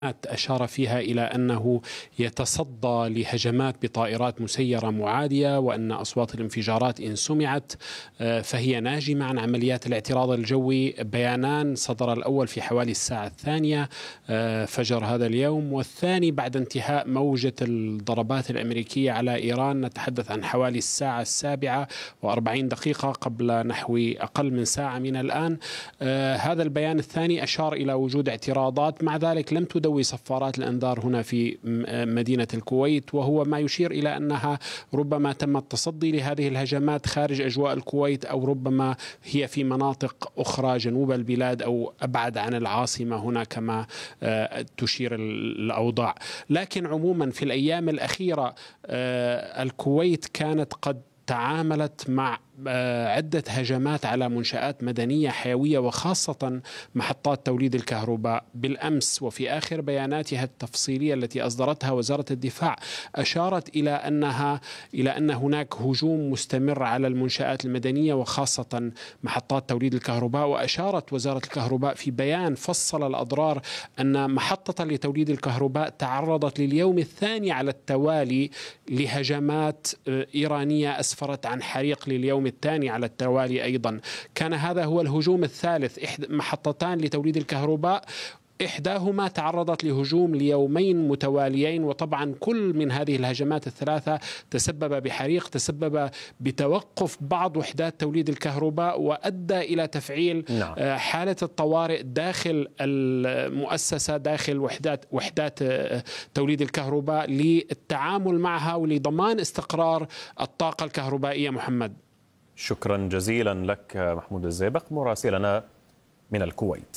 أشار فيها إلى أنه يتصدى لهجمات بطائرات مسيرة معادية، وأن أصوات الانفجارات إن سمعت فهي ناجمة عن عمليات الاعتراض الجوي. بيانان صدر الأول في حوالي الساعة 2 فجر هذا اليوم، والثاني بعد انتهاء موجة الضربات الأمريكية على إيران، نتحدث عن حوالي الساعة 7:40 قبل نحو أقل من ساعة من الآن. هذا البيان الثاني أشار إلى وجود اعتراضات، مع ذلك لم تدوي صفارات الأنذار هنا في مدينة الكويت، وهو ما يشير إلى أنها ربما تم التصدي لهذه الهجمات خارج أجواء الكويت، أو ربما هي في مناطق أخرى جنوب البلاد أو أبعد عن العاصمة هنا كما تشير الأوضاع. لكن عموما في الأيام الأخيرة الكويت كانت قد تعاملت مع عدة هجمات على منشآت مدنية حيوية، وخاصة محطات توليد الكهرباء. بالأمس وفي آخر بياناتها التفصيلية التي أصدرتها وزارة الدفاع أشارت إلى أن هناك هجوم مستمر على المنشآت المدنية وخاصة محطات توليد الكهرباء. وأشارت وزارة الكهرباء في بيان فصل الأضرار أن محطة لتوليد الكهرباء تعرضت لليوم الثاني على التوالي لهجمات إيرانية أسفرت عن حريق لليوم الثاني على التوالي أيضا. كان هذا هو الهجوم الثالث. محطتان لتوليد الكهرباء إحداهما تعرضت لهجوم ليومين متواليين، وطبعا كل من هذه الهجمات الثلاثة تسبب بحريق، تسبب بتوقف بعض وحدات توليد الكهرباء، وأدى إلى تفعيل حالة الطوارئ داخل المؤسسة، داخل وحدات توليد الكهرباء للتعامل معها ولضمان استقرار الطاقة الكهربائية. محمد، شكرا جزيلا لك محمود الزيبق مراسلنا من الكويت.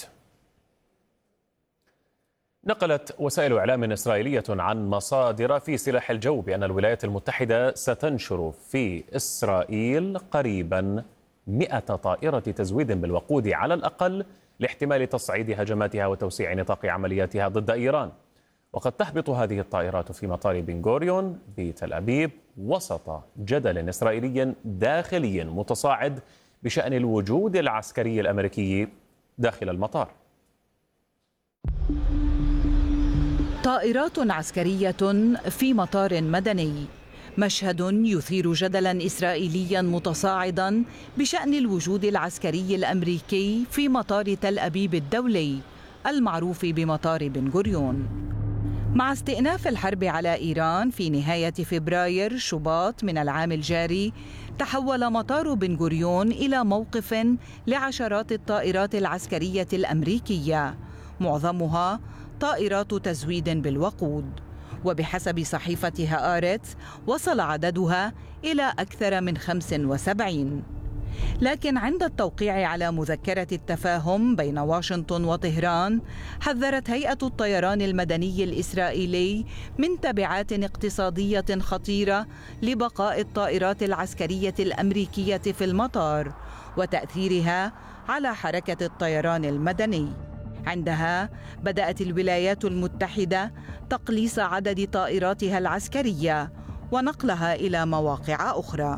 نقلت وسائل إعلام إسرائيلية عن مصادر في سلاح الجو بأن الولايات المتحدة ستنشر في إسرائيل قريبا 100 طائرة تزويد بالوقود على الأقل لاحتمال تصعيد هجماتها وتوسيع نطاق عملياتها ضد إيران. وقد تهبط هذه الطائرات في مطار بن غوريون بتل أبيب وسط جدل إسرائيلي داخلي متصاعد بشأن الوجود العسكري الأمريكي داخل المطار. طائرات عسكرية في مطار مدني، مشهد يثير جدلا إسرائيليا متصاعدا بشأن الوجود العسكري الأمريكي في مطار تل أبيب الدولي المعروف بمطار بن غوريون. مع استئناف الحرب على إيران في نهاية فبراير شباط من العام الجاري، تحول مطار بن غوريون إلى موقف لعشرات الطائرات العسكرية الأمريكية، معظمها طائرات تزويد بالوقود. وبحسب صحيفة هآرتس وصل عددها إلى أكثر من 75. لكن عند التوقيع على مذكرة التفاهم بين واشنطن وطهران، حذرت هيئة الطيران المدني الإسرائيلي من تبعات اقتصادية خطيرة لبقاء الطائرات العسكرية الأمريكية في المطار وتأثيرها على حركة الطيران المدني. عندها بدأت الولايات المتحدة تقليص عدد طائراتها العسكرية ونقلها إلى مواقع أخرى.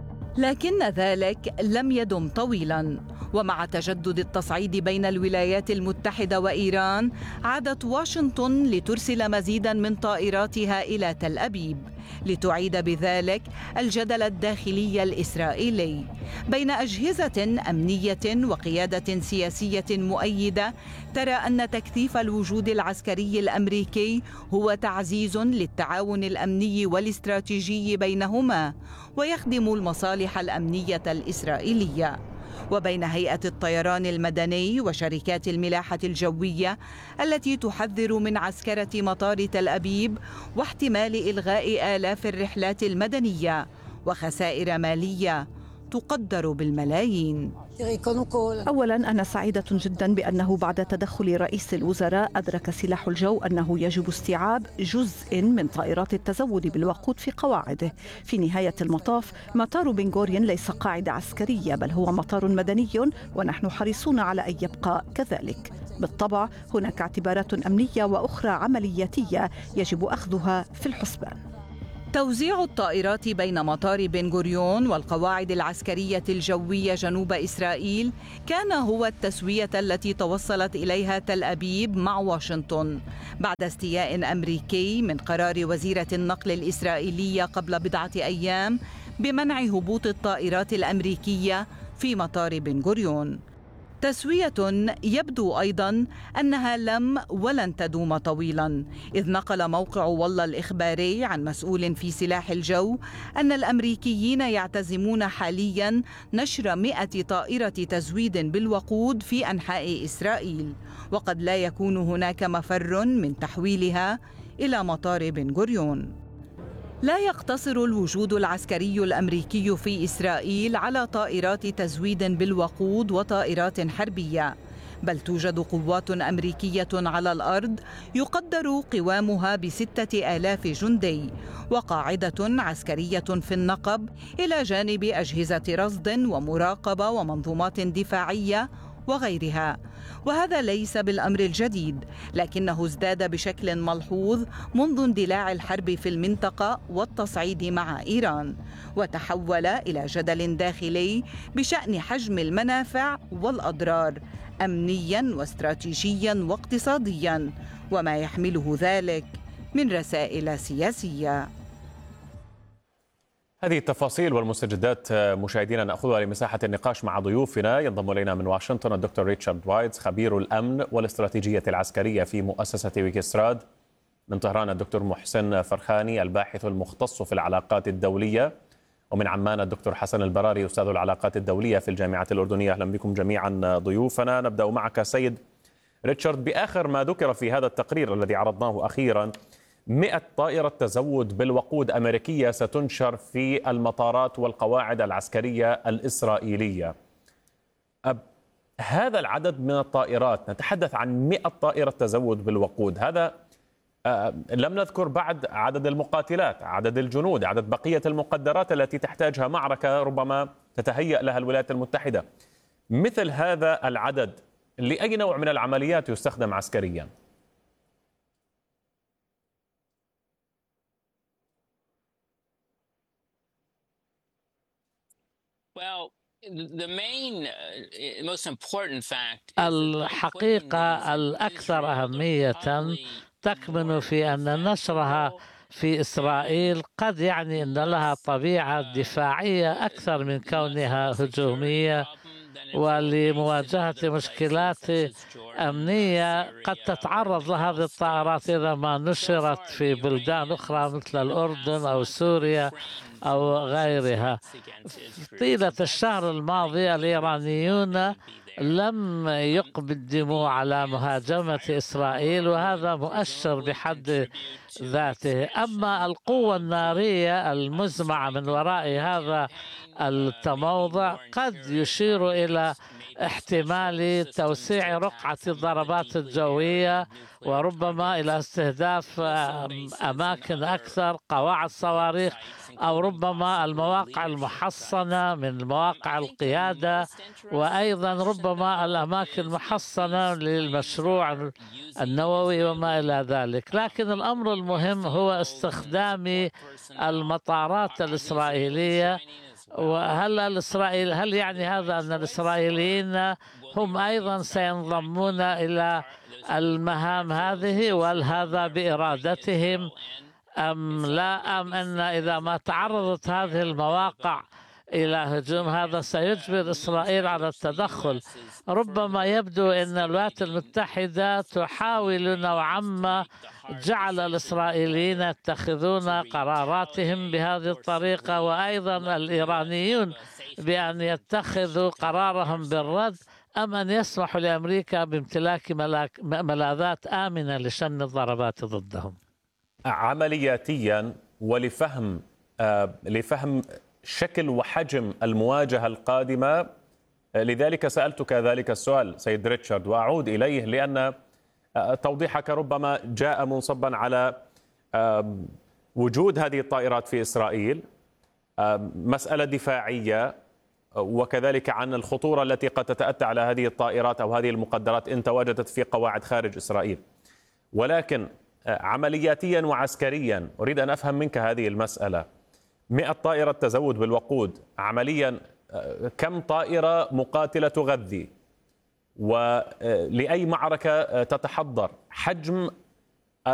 لكن ذلك لم يدم طويلا، ومع تجدد التصعيد بين الولايات المتحدة وإيران عادت واشنطن لترسل مزيدا من طائراتها إلى تل أبيب لتعيد بذلك الجدل الداخلي الإسرائيلي بين أجهزة أمنية وقيادة سياسية مؤيدة ترى أن تكثيف الوجود العسكري الأمريكي هو تعزيز للتعاون الأمني والاستراتيجي بينهما ويخدم المصالح الأمنية الإسرائيلية، وبين هيئة الطيران المدني وشركات الملاحة الجوية التي تحذر من عسكرة مطار تل أبيب واحتمال إلغاء آلاف الرحلات المدنية وخسائر مالية تقدر بالملايين. أولا، أنا سعيدة جدا بأنه بعد تدخل رئيس الوزراء أدرك سلاح الجو أنه يجب استيعاب جزء من طائرات التزود بالوقود في قواعده. في نهاية المطاف مطار بن غوريون ليس قاعدة عسكرية، بل هو مطار مدني، ونحن حريصون على أن يبقى كذلك. بالطبع هناك اعتبارات أمنية وأخرى عملياتية يجب أخذها في الحسبان. توزيع الطائرات بين مطار بن غوريون والقواعد العسكرية الجوية جنوب إسرائيل كان هو التسوية التي توصلت إليها تل أبيب مع واشنطن بعد استياء أمريكي من قرار وزيرة النقل الإسرائيلية قبل بضعة أيام بمنع هبوط الطائرات الأمريكية في مطار بن غوريون. تسوية يبدو أيضاً أنها لم ولن تدوم طويلاً، إذ نقل موقع والله الإخباري عن مسؤول في سلاح الجو أن الأمريكيين يعتزمون حالياً نشر 100 طائرة تزويد بالوقود في أنحاء إسرائيل، وقد لا يكون هناك مفر من تحويلها إلى مطار بن غوريون. لا يقتصر الوجود العسكري الأمريكي في إسرائيل على طائرات تزويد بالوقود وطائرات حربية، بل توجد قوات أمريكية على الأرض يقدر قوامها ب6,000 جندي، وقاعدة عسكرية في النقب إلى جانب أجهزة رصد ومراقبة ومنظومات دفاعية وغيرها. وهذا ليس بالأمر الجديد، لكنه ازداد بشكل ملحوظ منذ اندلاع الحرب في المنطقة والتصعيد مع إيران، وتحول إلى جدل داخلي بشأن حجم المنافع والأضرار أمنياً واستراتيجياً واقتصادياً، وما يحمله ذلك من رسائل سياسية. هذه التفاصيل والمستجدات مشاهدينا نأخذها لمساحة النقاش مع ضيوفنا. ينضم إلينا من واشنطن الدكتور ريتشارد وايتز خبير الأمن والاستراتيجية العسكرية في مؤسسة ويكستراد. من طهران الدكتور محسن فرخاني الباحث المختص في العلاقات الدولية. ومن عمان الدكتور حسن البراري أستاذ العلاقات الدولية في الجامعة الأردنية. أهلا بكم جميعا ضيوفنا. نبدأ معك سيد ريتشارد بآخر ما ذكر في هذا التقرير الذي عرضناه أخيرا. 100 طائرة تزود بالوقود أمريكية ستنشر في المطارات والقواعد العسكرية الإسرائيلية. هذا العدد من الطائرات، نتحدث عن 100 طائرة تزود بالوقود، هذا لم نذكر بعد عدد المقاتلات، عدد الجنود، عدد بقية المقدرات التي تحتاجها معركة ربما تتهيأ لها الولايات المتحدة. مثل هذا العدد لأي نوع من العمليات يستخدم عسكريا؟ الحقيقة الأكثر أهمية تكمن في أن نشرها في إسرائيل قد يعني أن لها طبيعة دفاعية أكثر من كونها هجومية، ولمواجهة مشكلات أمنية قد تتعرض لهذه الطائرات إذا ما نشرت في بلدان أخرى مثل الأردن أو سوريا أو غيرها. طيلة الشهر الماضي الإيرانيون لم يقدموا على مهاجمة إسرائيل، وهذا مؤشر بحد ذاته. أما القوة النارية المزمعة من وراء هذا التموضع قد يشير إلى احتمال توسيع رقعة الضربات الجوية، وربما إلى استهداف أماكن أكثر، قواعد صواريخ، أو ربما المواقع المحصنة من مواقع القيادة، وأيضا ربما الأماكن المحصنة للمشروع النووي وما إلى ذلك. لكن الأمر المهم هو استخدام المطارات الإسرائيلية. هل يعني هذا أن الإسرائيليين هم أيضا سينضمون إلى المهام هذه، وهل هذا بإرادتهم أم لا، أم أن إذا ما تعرضت هذه المواقع إلى هجوم هذا سيجبر إسرائيل على التدخل؟ ربما يبدو أن الولايات المتحدة تحاول نوعا ما جعل الإسرائيليين يتخذون قراراتهم بهذه الطريقة، وأيضا الإيرانيون بأن يتخذوا قرارهم بالرد، أم أن يسمحوا لأمريكا بامتلاك ملاذات آمنة لشن الضربات ضدهم. عملياتيا ولفهم شكل وحجم المواجهة القادمة، لذلك سألتك ذلك السؤال سيد ريتشارد، وأعود إليه لأن توضيحك ربما جاء منصبا على وجود هذه الطائرات في إسرائيل، مسألة دفاعية، وكذلك عن الخطورة التي قد تتأتى على هذه الطائرات أو هذه المقدرات إن تواجدت في قواعد خارج إسرائيل. ولكن عملياتيا وعسكريا أريد أن أفهم منك هذه المسألة. 100 طائرة تزود بالوقود، عمليا كم طائرة مقاتلة تغذي، ولأي معركة تتحضر، حجم